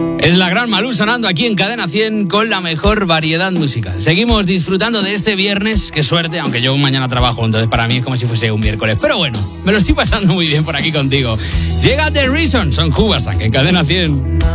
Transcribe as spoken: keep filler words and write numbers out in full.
Es la gran Malú sonando aquí en Cadena cien con la mejor variedad musical. Seguimos disfrutando de este viernes. Qué suerte, aunque yo mañana trabajo, entonces para mí es como si fuese un miércoles. Pero bueno, me lo estoy pasando muy bien por aquí contigo. Llega The Reason, son Hoobastank en Cadena cien.